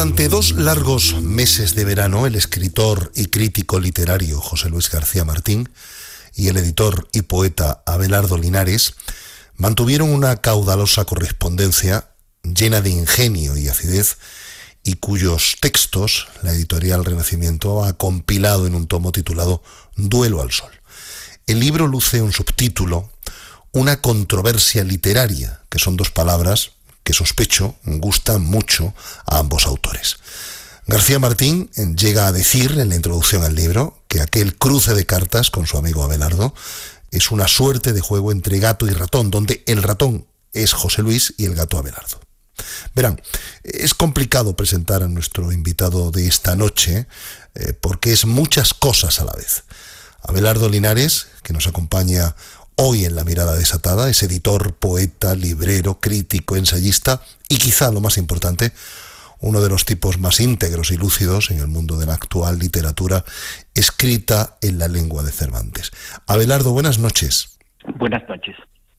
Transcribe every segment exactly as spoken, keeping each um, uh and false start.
Durante dos largos meses de verano, el escritor y crítico literario José Luis García Martín y el editor y poeta Abelardo Linares mantuvieron una caudalosa correspondencia llena de ingenio y acidez, y cuyos textos la editorial Renacimiento ha compilado en un tomo titulado Duelo al Sol. El libro luce un subtítulo, Una controversia literaria, que son dos palabras que sospecho gustan mucho a ambos autores. García Martín llega a decir en la introducción al libro que aquel cruce de cartas con su amigo Abelardo es una suerte de juego entre gato y ratón, donde el ratón es José Luis y el gato Abelardo. Verán, es complicado presentar a nuestro invitado de esta noche eh, porque es muchas cosas a la vez. Abelardo Linares, que nos acompaña hoy en La Mirada Desatada, es editor, poeta, librero, crítico, ensayista y quizá lo más importante, uno de los tipos más íntegros y lúcidos en el mundo de la actual literatura escrita en la lengua de Cervantes. Abelardo, buenas noches. Buenas noches.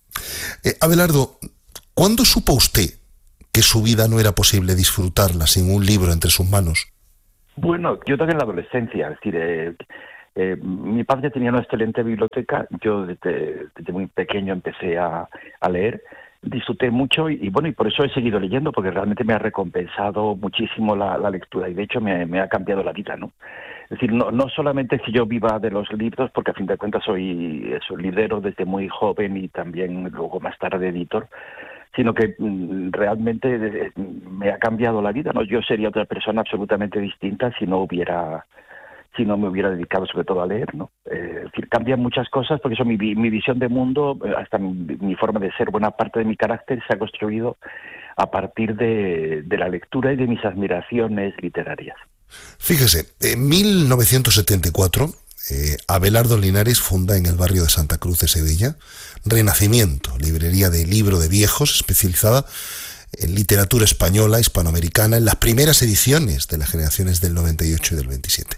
Eh, Abelardo, ¿cuándo supo usted que su vida no era posible disfrutarla sin un libro entre sus manos? Bueno, yo también en la adolescencia, es decir, eh, eh, mi padre tenía una excelente biblioteca, yo desde, desde muy pequeño empecé a, a leer, disfruté mucho y, y bueno, y por eso he seguido leyendo, porque realmente me ha recompensado muchísimo la, la lectura y de hecho me, me ha cambiado la vida, ¿no? Es decir, no, no solamente que yo viva de los libros, porque a fin de cuentas soy, soy librero desde muy joven y también luego más tarde editor, sino que mm, realmente eh, me ha cambiado la vida, ¿no? Yo sería otra persona absolutamente distinta si no hubiera, si no me hubiera dedicado sobre todo a leer, ¿no? Eh, es decir, cambian muchas cosas porque eso, mi, mi visión de mundo, hasta mi, mi forma de ser, buena parte de mi carácter se ha construido a partir de, de la lectura y de mis admiraciones literarias. Fíjese, en mil novecientos setenta y cuatro, eh, Abelardo Linares funda en el barrio de Santa Cruz de Sevilla Renacimiento, librería de libro de viejos especializada en literatura española, hispanoamericana, en las primeras ediciones de las generaciones del noventa y ocho y del veintisiete.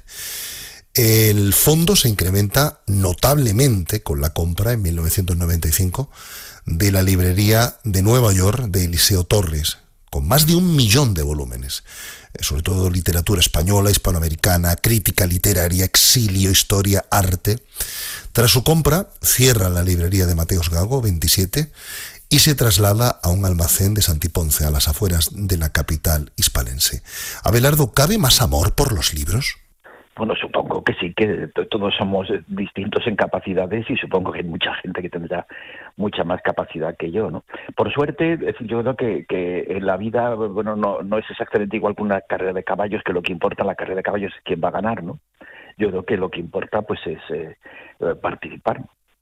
El fondo se incrementa notablemente con la compra en mil novecientos noventa y cinco de la librería de Nueva York de Eliseo Torres, con más de un millón de volúmenes, sobre todo literatura española, hispanoamericana, crítica literaria, exilio, historia, arte. Tras su compra, cierra la librería de Mateos Gago, veintisiete, y se traslada a un almacén de Santiponce, a las afueras de la capital hispalense. Abelardo, ¿cabe más amor por los libros? Bueno, supongo que sí, que todos somos distintos en capacidades y supongo que hay mucha gente que tendrá mucha más capacidad que yo, ¿no? Por suerte, yo creo que, que en la vida, bueno, no, no es exactamente igual que una carrera de caballos, que lo que importa en la carrera de caballos es quién va a ganar, ¿no? Yo creo que lo que importa, pues, es eh, participar.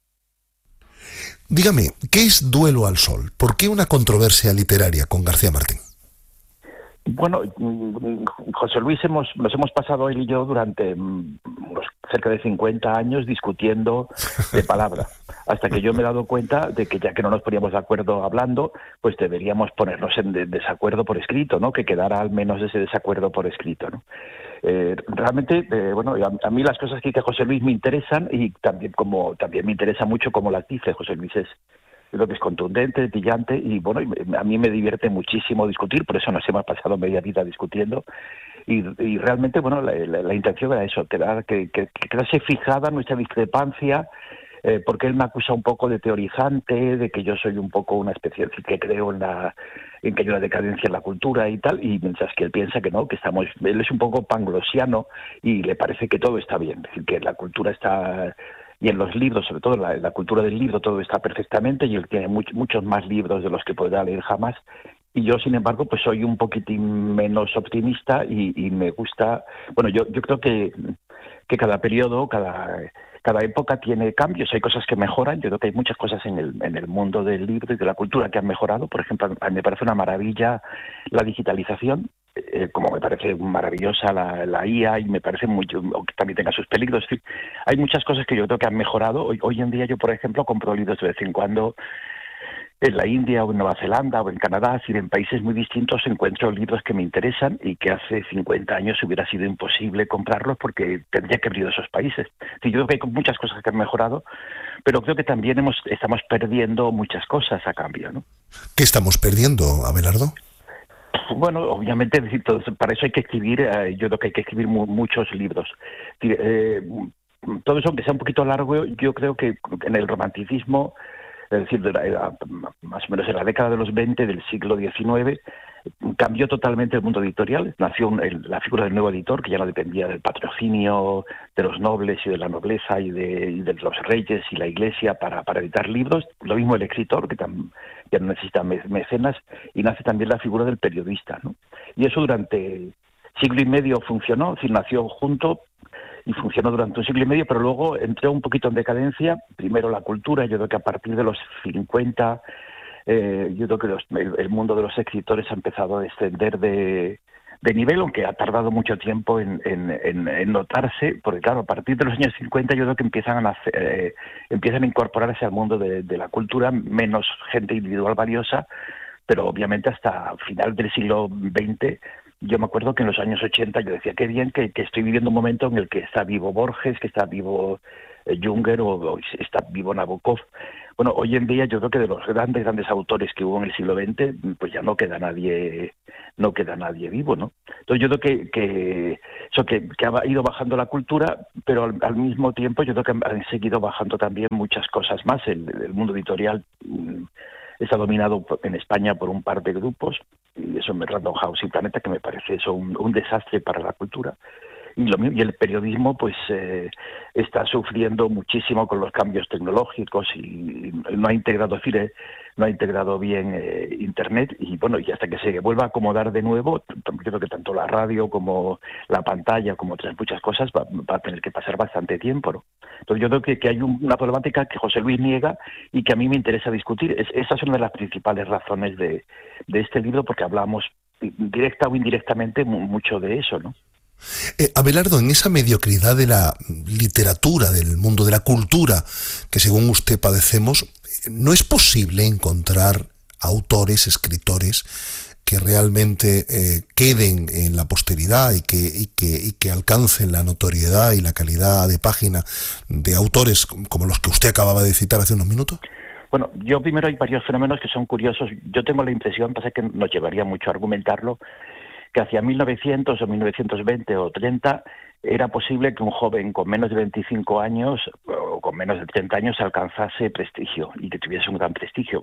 Dígame, ¿qué es Duelo al Sol? ¿Por qué una controversia literaria con García Martín? Bueno, José Luis, hemos, nos hemos pasado él y yo durante unos cerca de cincuenta años discutiendo de palabra, hasta que yo me he dado cuenta de que ya que no nos poníamos de acuerdo hablando, pues deberíamos ponernos en de desacuerdo por escrito, ¿no? Que quedara al menos ese desacuerdo por escrito, ¿no? Eh, realmente, eh, bueno, a, a mí las cosas que dice José Luis me interesan y también como también me interesa mucho cómo las dice. José Luis es lo que es contundente, brillante y bueno, a mí me divierte muchísimo discutir, por eso nos hemos pasado media vida discutiendo y, y realmente, bueno, la, la, la intención era eso, quedar, que, que, que quedase fijada nuestra discrepancia, eh, porque él me acusa un poco de teorizante, de que yo soy un poco una especie, de que creo en la en que hay una decadencia en la cultura y tal, y mientras que él piensa que no, que estamos, él es un poco panglosiano y le parece que todo está bien, es decir, que la cultura está... Y en los libros, sobre todo en la, en la cultura del libro, todo está perfectamente y él tiene much, muchos más libros de los que podrá leer jamás. Y yo, sin embargo, pues soy un poquitín menos optimista y, y me gusta... Bueno, yo, yo creo que, que cada periodo, cada, cada época tiene cambios, hay cosas que mejoran. Yo creo que hay muchas cosas en el, en el mundo del libro y de la cultura que han mejorado. Por ejemplo, a mí me parece una maravilla la digitalización. Eh, como me parece maravillosa la, la I A y me parece mucho, que también tenga sus peligros. Sí, hay muchas cosas que yo creo que han mejorado. Hoy, hoy en día yo, por ejemplo, compro libros de vez en cuando en la India o en Nueva Zelanda o en Canadá, así en países muy distintos encuentro libros que me interesan y que hace cincuenta años hubiera sido imposible comprarlos porque tendría que abrir esos países. Sí, yo creo que hay muchas cosas que han mejorado, pero creo que también hemos, estamos perdiendo muchas cosas a cambio, ¿no? ¿Qué estamos perdiendo, Abelardo? Bueno, obviamente, es decir, todo eso- para eso hay que escribir, eh, yo creo que hay que escribir mu- muchos libros. Es decir, eh, todo eso, aunque sea un poquito largo, yo creo que en el romanticismo, es decir, de la- era, más o menos en la década de los veinte del siglo diecinueve, cambió totalmente el mundo editorial. Nació un- el- la figura del nuevo editor, que ya no dependía del patrocinio de los nobles y de la nobleza y de, y de los reyes y la iglesia para, para editar libros. Lo mismo el escritor, que tam- ya no necesita me- mecenas, y nace también la figura del periodista, ¿no? Y eso durante siglo y medio funcionó, es decir, nació junto y funcionó durante un siglo y medio, pero luego entró un poquito en decadencia. Primero la cultura, yo creo que a partir de los cincuenta, eh, yo creo que los- el, el mundo de los escritores ha empezado a descender de, de nivel, aunque ha tardado mucho tiempo en, en, en- en notarse, porque claro, a partir de los años cincuenta yo creo que empiezan a, nacer, eh, empiezan a incorporarse al mundo de, de la cultura menos gente individual valiosa, pero obviamente hasta final del siglo veinte. Yo me acuerdo que en los años ochenta yo decía, qué bien que, que estoy viviendo un momento en el que está vivo Borges, que está vivo eh, Junger o, o está vivo Nabokov. Bueno, hoy en día yo creo que de los grandes, grandes autores que hubo en el siglo veinte, pues ya no queda nadie, no queda nadie vivo, ¿no? Entonces yo creo que, que eso que, que ha ido bajando la cultura, pero al, al mismo tiempo yo creo que han seguido bajando también muchas cosas más. El, el mundo editorial mm, está dominado en España por un par de grupos, y eso es Random House y Planeta, que me parece eso un, un desastre para la cultura. Y, lo, mismo- y el periodismo pues eh, está sufriendo muchísimo con los cambios tecnológicos y no ha integrado, es decir, eh, no ha integrado bien eh, Internet, y bueno, y hasta que se vuelva a acomodar de nuevo, t- t- creo que tanto la radio como la pantalla, como otras muchas cosas, va, va a tener que pasar bastante tiempo, ¿no? Entonces yo creo que, que hay un- una problemática que José Luis niega y que a mí me interesa discutir. Es, esa es una de las principales razones de, de este libro, porque hablamos directa o indirectamente mu- mucho de eso, ¿no? Eh, Abelardo, en esa mediocridad de la literatura, del mundo de la cultura, que según usted padecemos, ¿no es posible encontrar autores, escritores, que realmente eh, queden en la posteridad y que, y, que, y que alcancen la notoriedad y la calidad de página de autores como los que usted acababa de citar hace unos minutos? Bueno, yo primero hay varios fenómenos que son curiosos. Yo tengo la impresión, pasa que nos llevaría mucho a argumentarlo, que hacia mil novecientos o mil novecientos veinte o treinta era posible que un joven con menos de veinticinco años o con menos de treinta años alcanzase prestigio y que tuviese un gran prestigio.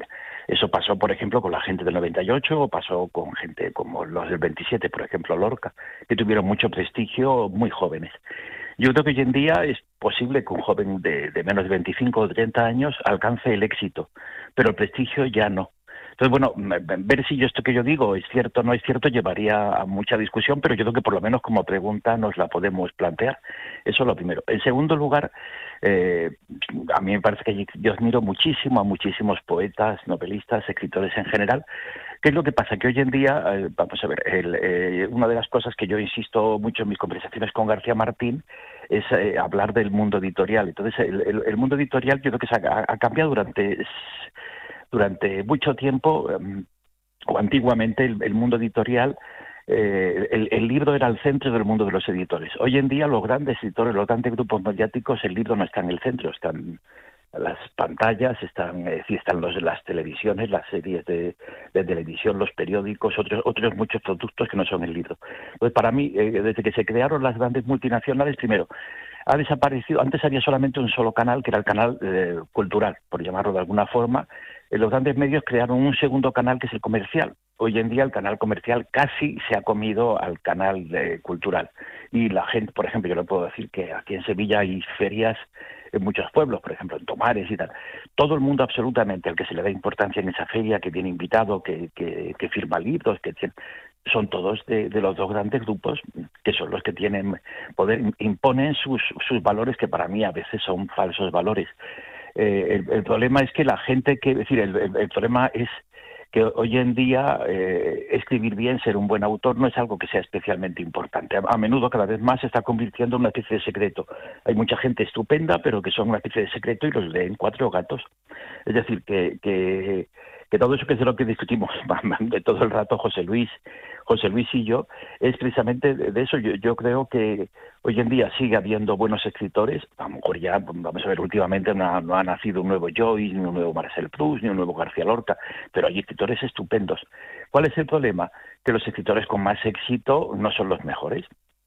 Eso pasó, por ejemplo, con la gente del noventa y ocho, o pasó con gente como los del veintisiete, por ejemplo, Lorca, que tuvieron mucho prestigio muy jóvenes. Yo creo que hoy en día es posible que un joven de, de menos de veinticinco o treinta años alcance el éxito, pero el prestigio ya no. Entonces, bueno, ver si yo esto que yo digo es cierto o no es cierto llevaría a mucha discusión, pero yo creo que por lo menos como pregunta nos la podemos plantear. Eso es lo primero. En segundo lugar, eh, a mí me parece que yo admiro muchísimo a muchísimos poetas, novelistas, escritores en general. ¿Qué es lo que pasa? Que hoy en día, eh, vamos a ver, el, eh, una de las cosas que yo insisto mucho en mis conversaciones con García Martín es eh, hablar del mundo editorial. Entonces, el, el, el mundo editorial yo creo que se ha, ha cambiado durante... Durante mucho tiempo, um, o antiguamente, el, el mundo editorial, eh, el, el libro era el centro del mundo de los editores. Hoy en día los grandes editores, los grandes grupos mediáticos, el libro no está en el centro, están las pantallas, están, eh, sí, están los, las televisiones, las series de, de televisión, los periódicos, otros, otros muchos productos que no son el libro. Pues para mí, eh, desde que se crearon las grandes multinacionales, primero, ha desaparecido, antes había solamente un solo canal, que era el canal eh, cultural, por llamarlo de alguna forma. Eh, los grandes medios crearon un segundo canal, que es el comercial. Hoy en día el canal comercial casi se ha comido al canal eh, cultural. Y la gente, por ejemplo, yo le puedo decir que aquí en Sevilla hay ferias en muchos pueblos, por ejemplo en Tomares y tal. Todo el mundo absolutamente al que se le da importancia en esa feria, que viene invitado, que, que, que firma libros, que tiene, son todos de, de los dos grandes grupos, que son los que tienen poder, imponen sus, sus valores, que para mí a veces son falsos valores. Eh, el, el problema es que la gente que, es decir, el, el, el problema es que hoy en día eh, escribir bien, ser un buen autor, no es algo que sea especialmente importante. A, a menudo, cada vez más, se está convirtiendo en una especie de secreto. Hay mucha gente estupenda, pero que son una especie de secreto y los leen cuatro gatos. Es decir, que, que, que todo eso que es de lo que discutimos de todo el rato José Luis, José Luis y yo, es precisamente de eso. Yo, yo creo que hoy en día sigue habiendo buenos escritores. A lo mejor ya, vamos a ver, últimamente no ha, no ha nacido un nuevo Joyce, ni un nuevo Marcel Proust, ni un nuevo García Lorca, pero hay escritores estupendos. ¿Cuál es el problema? Que los escritores con más éxito no son los mejores.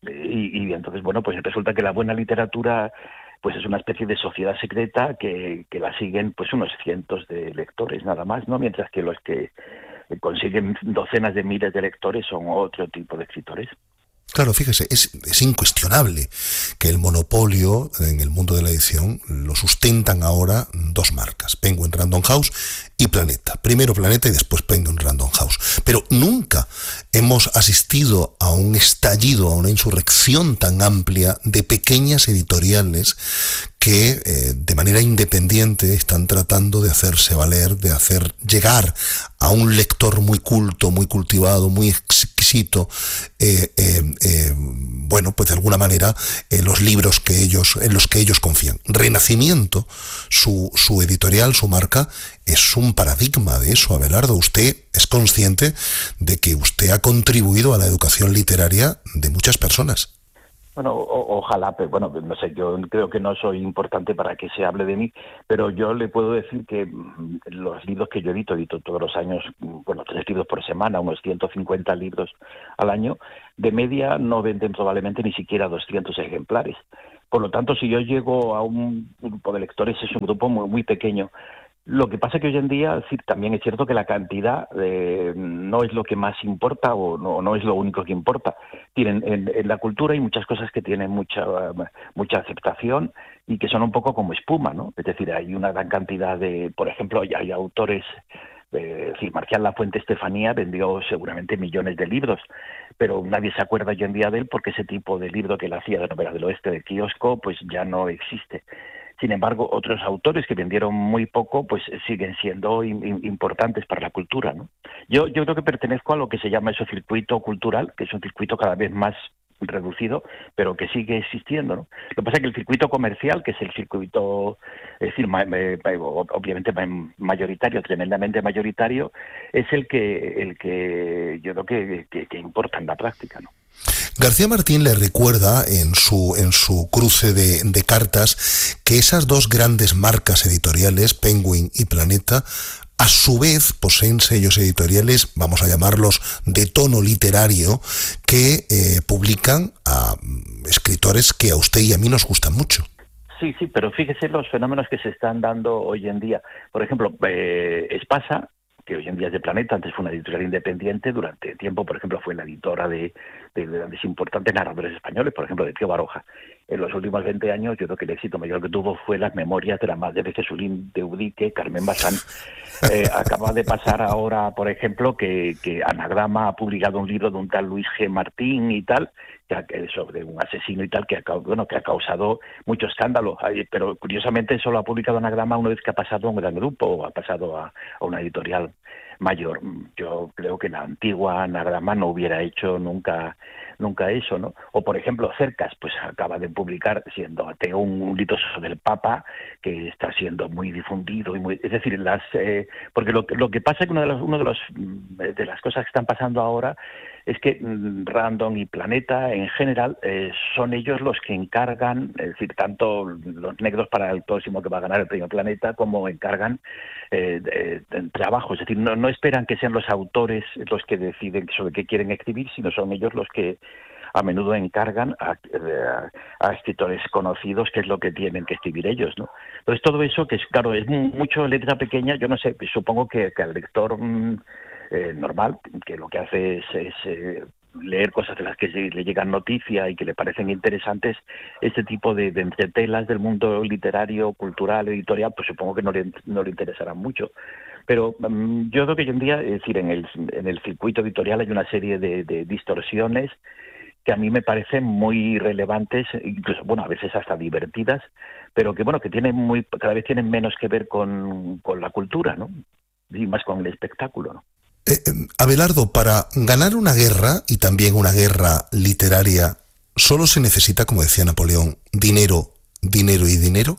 Y, y entonces, bueno, pues resulta que la buena literatura pues es una especie de sociedad secreta que, que la siguen pues unos cientos de lectores nada más, ¿no? Mientras que los que consiguen docenas de miles de lectores son otro tipo de escritores. Claro, fíjese, es, es incuestionable que el monopolio en el mundo de la edición lo sustentan ahora dos marcas, Penguin Random House y Planeta. Primero Planeta y después Penguin Random House. Pero nunca hemos asistido a un estallido, a una insurrección tan amplia de pequeñas editoriales que eh, de manera independiente están tratando de hacerse valer, de hacer llegar a un lector muy culto, muy cultivado, muy exquisito, eh, eh, eh, bueno, pues de alguna manera eh, los libros que ellos, en los que ellos confían. Renacimiento, su, su editorial, su marca, es un paradigma de eso. Abelardo, usted es consciente de que usted ha contribuido a la educación literaria de muchas personas. Bueno, o, ojalá, pero bueno, no sé, yo creo que no soy importante para que se hable de mí, pero yo le puedo decir que los libros que yo edito, edito todos los años, bueno, tres libros por semana, unos ciento cincuenta libros al año, de media no venden probablemente ni siquiera doscientos ejemplares. Por lo tanto, si yo llego a un grupo de lectores, es un grupo muy, muy pequeño. Lo que pasa que hoy en día sí, también es cierto que la cantidad eh, no es lo que más importa o no, no es lo único que importa. Tienen en, en la cultura hay muchas cosas que tienen mucha mucha aceptación y que son un poco como espuma, ¿no? Es decir, hay una gran cantidad de, por ejemplo, hay, hay autores, eh, es decir, Marcial Lafuente Estefanía vendió seguramente millones de libros, pero nadie se acuerda hoy en día de él porque ese tipo de libro que él hacía de novela del oeste de kiosco, pues ya no existe. Sin embargo, otros autores que vendieron muy poco, pues siguen siendo in, importantes para la cultura, ¿no? Yo, yo creo que pertenezco a lo que se llama ese circuito cultural, que es un circuito cada vez más reducido, pero que sigue existiendo, ¿no? Lo que pasa es que el circuito comercial, que es el circuito, es decir, ma, eh, obviamente mayoritario, tremendamente mayoritario, es el que el que yo creo que, que, que importa en la práctica, ¿no? García Martín le recuerda en su, en su cruce de, de cartas que esas dos grandes marcas editoriales, Penguin y Planeta, a su vez poseen sellos editoriales, vamos a llamarlos de tono literario, que eh, publican a escritores que a usted y a mí nos gustan mucho. Sí, sí, pero fíjese los fenómenos que se están dando hoy en día. Por ejemplo, eh, Espasa, que hoy en día es de Planeta, antes fue una editorial independiente, durante tiempo, por ejemplo, fue la editora de, de grandes importantes narradores españoles, por ejemplo, de Tío Baroja. En los últimos veinte años, yo creo que el éxito mayor que tuvo fue Las Memorias de la Madre de Jesulín de Udique, Carmen Bazán. Eh, acaba de pasar ahora, por ejemplo, que, que Anagrama ha publicado un libro de un tal Luis G. Martín y tal, que, sobre un asesino y tal, que ha, bueno, que ha causado mucho escándalo. Pero curiosamente solo ha publicado Anagrama una vez que ha pasado a un gran grupo, o ha pasado a, a una editorial mayor. Yo creo que la antigua Anagrama no hubiera hecho nunca nunca eso, ¿no? O por ejemplo Cercas, pues acaba de publicar, siendo ateo, un, un libro sobre el Papa que está siendo muy difundido y muy, es decir, las eh, porque lo, lo que pasa es que uno de los uno de los de las cosas que están pasando ahora es que mm, Random y Planeta en general eh, son ellos los que encargan, es decir, tanto los negros para el próximo que va a ganar el premio Planeta como encargan eh, de, de trabajo, es decir, no, no esperan que sean los autores los que deciden sobre qué quieren escribir, sino son ellos los que a menudo encargan a, a, a escritores conocidos qué es lo que tienen que escribir ellos, ¿no? Entonces todo eso, que es claro, es mucho letra pequeña, yo no sé, supongo que, que al lector mmm, eh, normal, que lo que hace es, es eh, leer cosas de las que le llegan noticias y que le parecen interesantes, este tipo de, de entretelas del mundo literario, cultural, editorial, pues supongo que no le, no le interesarán mucho. Pero um, yo creo que hoy en día, es decir, en el, en el circuito editorial hay una serie de, de distorsiones que a mí me parecen muy relevantes, incluso, bueno, a veces hasta divertidas, pero que, bueno, que tienen muy, cada vez tienen menos que ver con, con la cultura, ¿no? Y más con el espectáculo, ¿no? Eh, Abelardo, para ganar una guerra, y también una guerra literaria, ¿solo se necesita, como decía Napoleón, dinero, dinero y dinero?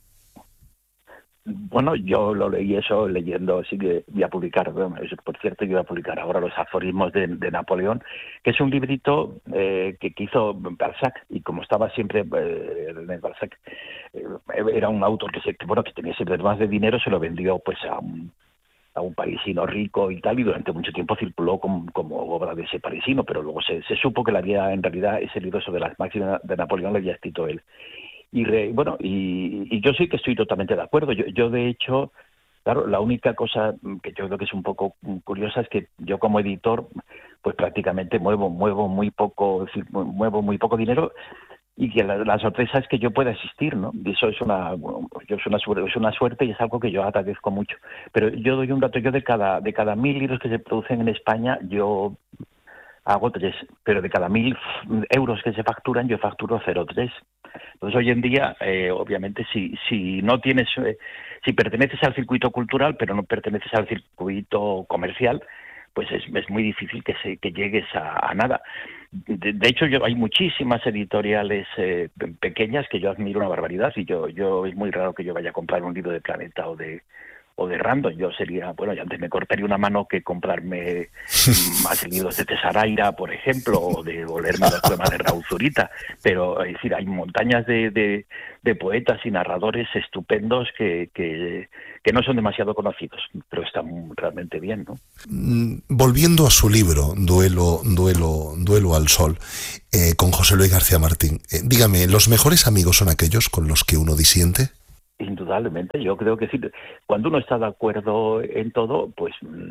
Bueno, yo lo leí eso leyendo, así que voy a publicar, bueno, por cierto, yo voy a publicar ahora Los aforismos de, de Napoleón, que es un librito eh, que, que hizo Balzac, y como estaba siempre, eh, Balzac eh, era un autor que, se, bueno, que tenía siempre más de dinero, se lo vendió pues a un a un parisino rico y tal, y durante mucho tiempo circuló como, como obra de ese parisino, pero luego se, se supo que la había, en realidad, ese libro sobre las máximas de Napoleón lo había escrito él. Y re, bueno, y, y yo sí que estoy totalmente de acuerdo. Yo, yo de hecho, claro, la única cosa que yo creo que es un poco curiosa es que yo como editor, pues prácticamente muevo muevo muy poco, es decir, muevo muy poco dinero, y que la, la sorpresa es que yo pueda existir, ¿no? Y eso es una, bueno, yo es una suerte, es una suerte y es algo que yo agradezco mucho. Pero yo doy un dato, yo de cada de cada mil libros que se producen en España, yo hago tres, pero de cada mil euros que se facturan, yo facturo cero coma tres. Entonces, hoy en día, eh, obviamente, si si no tienes, eh, si perteneces al circuito cultural, pero no perteneces al circuito comercial, pues es, es muy difícil que se que llegues a, a nada. De, de hecho, yo hay muchísimas editoriales eh, pequeñas que yo admiro una barbaridad, y yo yo es muy raro que yo vaya a comprar un libro de Planeta o de o de Random. Yo sería, bueno, ya antes me cortaría una mano que comprarme más libros de Tesaraira, por ejemplo, o de o leerme los poemas de Raúl Zurita, pero es decir, hay montañas de, de, de poetas y narradores estupendos que, que, que no son demasiado conocidos, pero están realmente bien, ¿no? Volviendo a su libro, Duelo, Duelo, Duelo al Sol, eh, con José Luis García Martín, eh, dígame, ¿los mejores amigos son aquellos con los que uno disiente? Indudablemente, yo creo que sí. Cuando uno está de acuerdo en todo, pues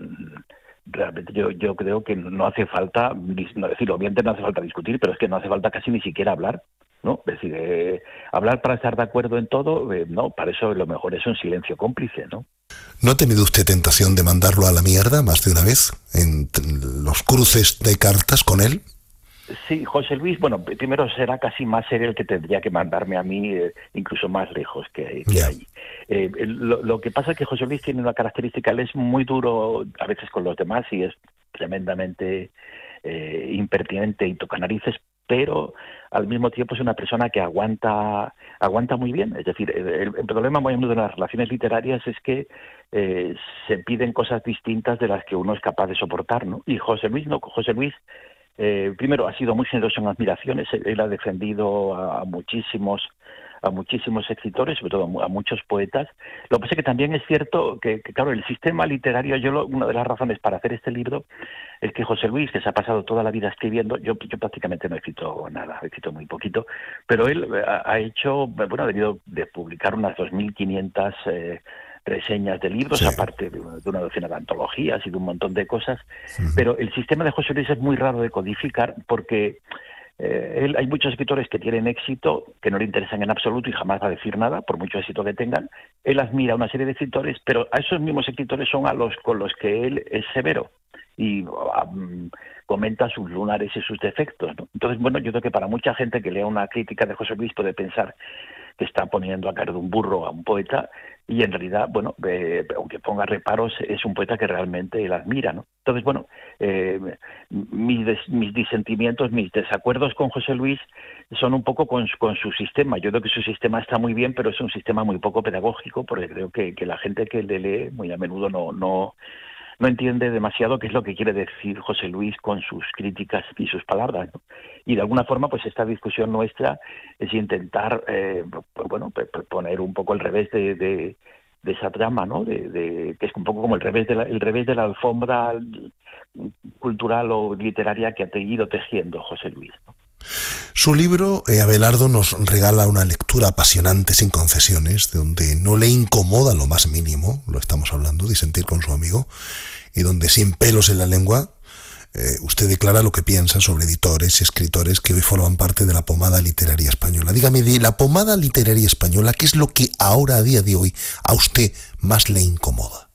realmente yo yo creo que no hace falta, no decir, obviamente no hace falta discutir, pero es que no hace falta casi ni siquiera hablar, ¿no? Es decir, eh, hablar para estar de acuerdo en todo, eh, no, para eso lo mejor es un silencio cómplice, ¿no? ¿No ha tenido usted tentación de mandarlo a la mierda más de una vez en los cruces de cartas con él? Sí, José Luis, bueno, primero será casi más él el que tendría que mandarme a mí, eh, incluso más lejos que, que yeah. ahí. Eh, lo, lo que pasa es que José Luis tiene una característica, él es muy duro a veces con los demás y es tremendamente eh, impertinente y toca narices, pero al mismo tiempo es una persona que aguanta aguanta muy bien. Es decir, el, el problema muy a menudo de las relaciones literarias es que eh, se piden cosas distintas de las que uno es capaz de soportar, ¿no? Y José Luis no, José Luis Eh, primero, ha sido muy generoso en admiraciones. Él ha defendido a, a muchísimos a muchísimos escritores, sobre todo a, a muchos poetas. Lo que pasa es que también es cierto que, que claro, el sistema literario, yo lo, una de las razones para hacer este libro es que José Luis, que se ha pasado toda la vida escribiendo, yo, yo prácticamente no he escrito nada, he escrito muy poquito, pero él ha, ha hecho, bueno, ha debido de publicar unas dos mil quinientas eh, reseñas de libros, sí, aparte de una, de una docena de antologías y de un montón de cosas, uh-huh. Pero el sistema de José Luis es muy raro de codificar porque eh, él, hay muchos escritores que tienen éxito, que no le interesan en absoluto y jamás va a decir nada, por mucho éxito que tengan. Él admira a una serie de escritores, pero a esos mismos escritores son a los con los que él es severo y um, comenta sus lunares y sus defectos, ¿no? Entonces, bueno, yo creo que para mucha gente que lea una crítica de José Luis puede pensar que está poniendo a caer de un burro a un poeta, y en realidad, bueno, eh, aunque ponga reparos, es un poeta que realmente él admira, ¿no? Entonces, bueno, eh, mis, des, mis disentimientos, mis desacuerdos con José Luis son un poco con, con su sistema. Yo creo que su sistema está muy bien, pero es un sistema muy poco pedagógico, porque creo que, que la gente que le lee muy a menudo no... no no entiende demasiado qué es lo que quiere decir José Luis con sus críticas y sus palabras, ¿no? Y de alguna forma, pues esta discusión nuestra es intentar, eh, pues, bueno, poner un poco el revés de, de, de esa trama, ¿no? De, de, que es un poco como el revés de la, el revés de la alfombra cultural o literaria que ha ido tejiendo José Luis, ¿no? Su libro, eh, Abelardo, nos regala una lectura apasionante sin concesiones, donde no le incomoda lo más mínimo, lo estamos hablando, disentir con su amigo, y donde sin pelos en la lengua, eh, usted declara lo que piensa sobre editores y escritores que hoy forman parte de la pomada literaria española. Dígame, de la pomada literaria española, ¿qué es lo que ahora, a día de hoy, a usted más le incomoda?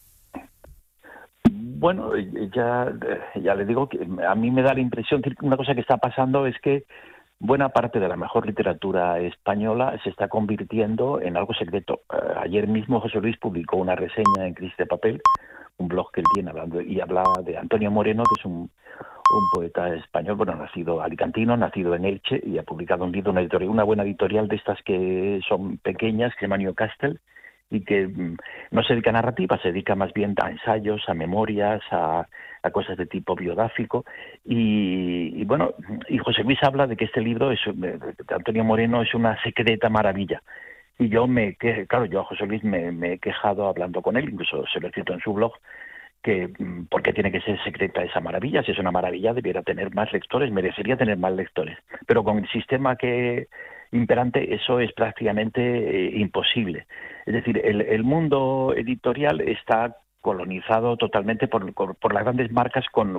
Bueno, ya, ya le digo que a mí me da la impresión que una cosa que está pasando es que buena parte de la mejor literatura española se está convirtiendo en algo secreto. Uh, ayer mismo José Luis publicó una reseña en Crisis de Papel, un blog que él tiene, hablando, y hablaba de Antonio Moreno, que es un, un poeta español, bueno, nacido alicantino, nacido en Elche, y ha publicado un libro, una editorial, una buena editorial de estas que son pequeñas, que se llama Newcastle, y que mm, no se dedica a narrativa, se dedica más bien a ensayos, a memorias, a, a cosas de tipo biográfico. Y, y bueno, y José Luis habla de que este libro es, de Antonio Moreno es una secreta maravilla. Y yo me que claro, yo a José Luis me, me he quejado hablando con él, incluso se lo he escrito en su blog, que por qué tiene que ser secreta esa maravilla. Si es una maravilla, debiera tener más lectores, merecería tener más lectores. Pero con el sistema que imperante, eso es prácticamente eh, imposible. Es decir, el, el mundo editorial está colonizado totalmente por, por, por las grandes marcas con,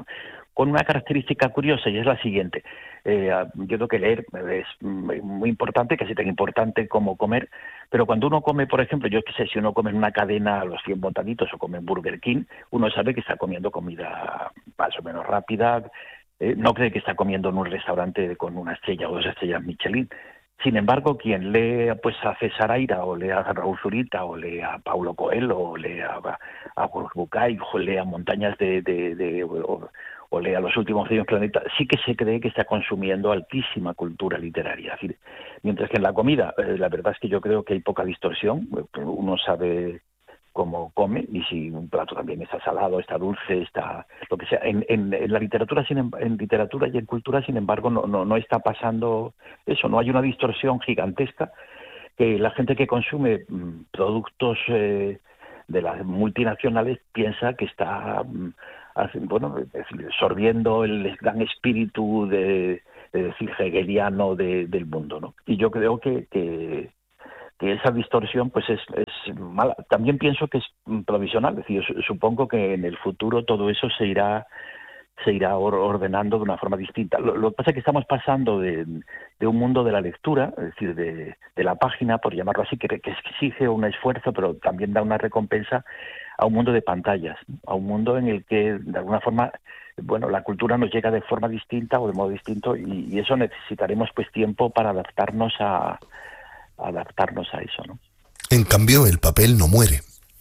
con una característica curiosa, y es la siguiente. Eh, yo creo que leer es muy importante, casi tan importante como comer, pero cuando uno come, por ejemplo, yo qué sé, si uno come en una cadena Los cien Botanitos o come en Burger King, uno sabe que está comiendo comida más o menos rápida, eh, no cree que está comiendo en un restaurante con una estrella o dos estrellas Michelin. Sin embargo, quien lee pues a César Aira, o lee a Raúl Zurita, o lee a Paulo Coelho, o lee a, a Bucay, o lee a Montañas de... de, de o, o lea Los últimos cien planetas, sí que se cree que está consumiendo altísima cultura literaria. Es decir, mientras que en la comida, eh, la verdad es que yo creo que hay poca distorsión, uno sabe cómo come, y si un plato también está salado, está dulce, está lo que sea. En, en, en la literatura, sin, en literatura y en cultura, sin embargo, no, no, no está pasando eso, no hay una distorsión gigantesca, que la gente que consume mmm, productos eh, de las multinacionales piensa que está... Mmm, bueno, absorbiendo el gran espíritu de, de decir hegeliano de, del mundo, ¿no? Y yo creo que, que, que esa distorsión pues es, es mala. También pienso que es provisional, es decir, supongo que en el futuro todo eso se irá se irá ordenando de una forma distinta. Lo, lo que pasa es que estamos pasando de, de un mundo de la lectura, es decir, de, de la página, por llamarlo así, que, que exige un esfuerzo, pero también da una recompensa, a un mundo de pantallas, a un mundo en el que, de alguna forma, bueno, la cultura nos llega de forma distinta o de modo distinto, y, y eso necesitaremos pues tiempo para adaptarnos a, a adaptarnos a eso, ¿no? En cambio, el papel no muere.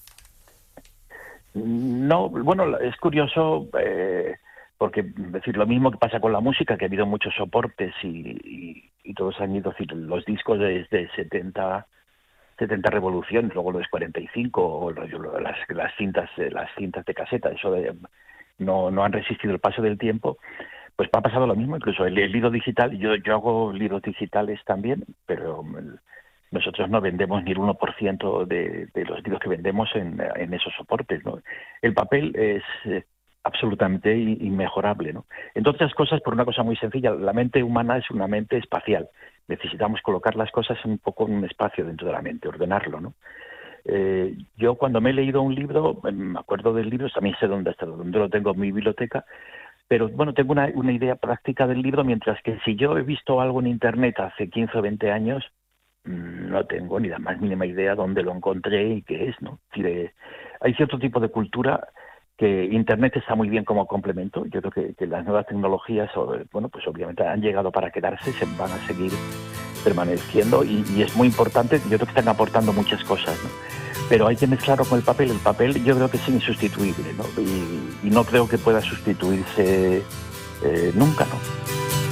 No, bueno, es curioso, eh, porque es decir, lo mismo que pasa con la música, que ha habido muchos soportes y, y, y todos han ido, es decir, los discos desde setenta revoluciones, luego los cuarenta y cinco, o los, las, las cintas las cintas de caseta, eso de, no, no han resistido el paso del tiempo. Pues ha pasado lo mismo, incluso el, el libro digital. Yo, yo hago libros digitales también, pero el, nosotros no vendemos ni el uno por ciento de, de los libros que vendemos en, en esos soportes, ¿no? El papel es eh, absolutamente inmejorable, ¿no? Entre otras cosas, por una cosa muy sencilla, la mente humana es una mente espacial. Necesitamos colocar las cosas un poco en un espacio dentro de la mente, ordenarlo, ¿no? Eh, yo cuando me he leído un libro, me acuerdo del libro, también sé dónde está, dónde lo tengo en mi biblioteca, pero bueno, tengo una, una idea práctica del libro, mientras que si yo he visto algo en Internet hace quince o veinte años, no tengo ni la más mínima idea dónde lo encontré y qué es, ¿no? Es decir, eh, hay cierto tipo de cultura que Internet está muy bien como complemento. Yo creo que, que las nuevas tecnologías, bueno, pues obviamente han llegado para quedarse, se van a seguir permaneciendo, y, y es muy importante. Yo creo que están aportando muchas cosas, ¿no? Pero hay que mezclarlo con el papel. El papel yo creo que es insustituible, ¿no? Y, y no creo que pueda sustituirse eh, nunca, ¿no?